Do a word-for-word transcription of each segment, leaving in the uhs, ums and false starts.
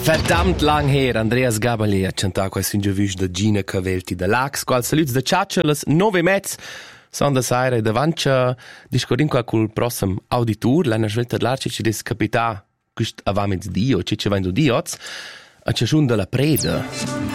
Verdammt lang her, Andreas Gabalier ha cantato questo intervista da Gina Cavelti da Lax, qual saluts da Ciaccia, les nove mezz, son da saire davanti a discorrin qua col prossimo auditor, l'hanno svelta d'larci ci des capità, quist ava mezz dio, ci ci vendo dioz, a c'è giun della preda.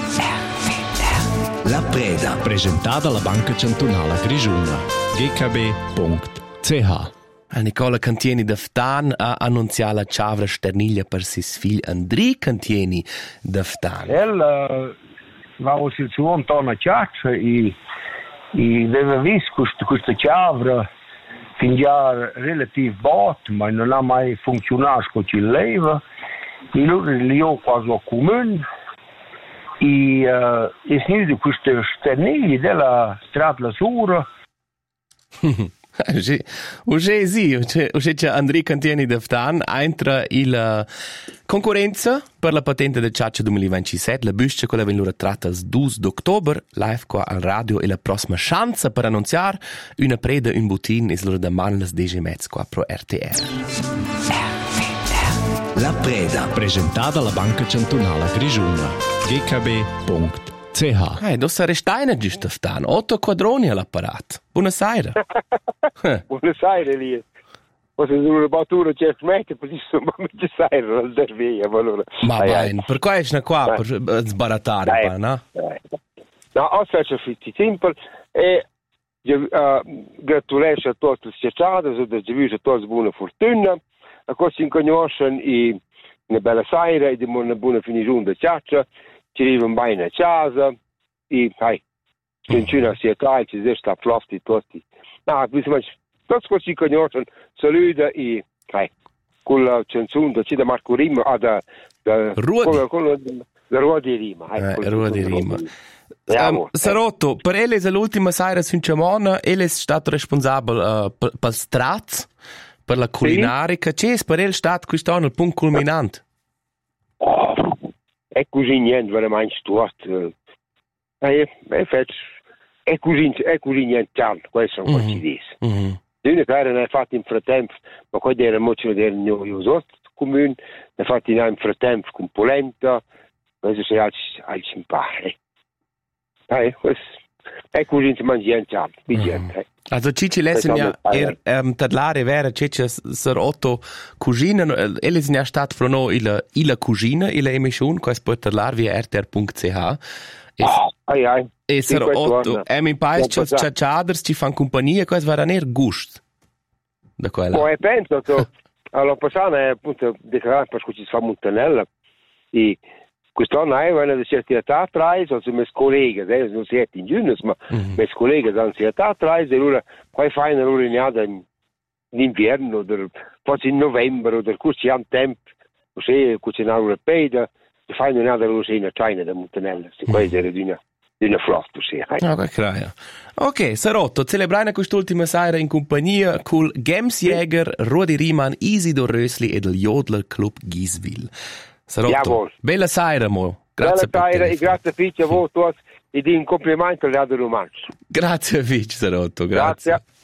La preda, presentata alla Banca Cantonale Grigiuna, g k b punto c h. Nicola Cantieni da Ftan ha annunziato la ciavra sterniglia per sis figli Andrì Cantieni da Ftan. El va o sil suo Antonio Ciaccia e e aveva visto questa, questa ciavra fin già relativ bot, ma non ha mai funzionato con il leva. E lui li ho quasi a comune e uh, è venuto questa sterniglia della strada Sura. Uže sì, uže c'è Andrì Cantieni da Ftan entra la concorrenza per la patente del Ciaccia duemilaventisette, la busca quella viene tratta il due d'ottobre, live qua al radio e la prossima chance per annunciare una preda in butin is l'ora da man les dege mezz qua pro R T R. La preda, presentata alla Banca Cantonale Grigiuna, g k b punto c h. Eh, do sare steine giusto Ftan, otto quadroni all'apparat. Buonasera. Buonasera lì. Poi se una battuta c'è smette, così sono necessario non serve allora. Ma bene, per qua è qua per sbarattare, no? No, ho fatto fitti simple e gratulesso a tutti i cittadini, so da giù a tutti buona fortuna. A così in conoscono e una bella sera e una buona finigione da Ciaccia. Ci arrivano bene a casa e hai cincina si attai, ci si sta flotti tutti. No, bisogna tutti così conoscono, saluta e hai con la canzone ci da Marco Rima a da Ruodi. La Ruodi Rima. Eh, Ruodi Rima. Um, Sarotto, per ele è l'ultima sera su Ciamona, ele è stato responsabile uh, per, per Straz, per la culinarica. Sì? C'è per ele stato quest'anno il punto culminante? Oh. È così niente veramente stuato. Eh, infatti, è così, è così niente tanto, questo è un po' ci dice. Una cara ne ha fatto in frattempo, ma poi era molto del noioso comune, ne ha fatto in frattempo con polenta, questo si ha al simpare. Eh, è così si mangia niente tanto, niente. Also Cici lesen ja er ähm tadlare vera Cici sar otto cugina ele sind ja stat pro no ila ila cugina ila emission quas pot tadlar via r t r punto c h. Ah, ai ai. E sar otto em in pais chas chachaders ci fan compagnia quas va ner gust. Da quella. Poi penso che alla passata appunto declarare per cui ci fa Montanella e quest'anno avevano una certa atrás, also mes colleghi, eh, non siete in giugno, ma mm-hmm. mes colleghi hanno certa atrás, e allora poi fanno loro in inverno, forse in novembre, del corso hanno tempo, così, cucinare europea, e fanno una loro in China da Montanella, se questo era di una, di una flotta, sì. Ah, che craia. Ok, Sarotto, celebrare quest'ultima sera in compagnia col Gemsjäger, Rudi Riemann, Isidor Rösli e del Jodler Club Giswil. Sarotto, bella sera, mo. Grazie bella sera e grazie Fici a voi tutti e di un complimento alle altre romanze. Grazie Fici, Sarotto, grazie. Grazie.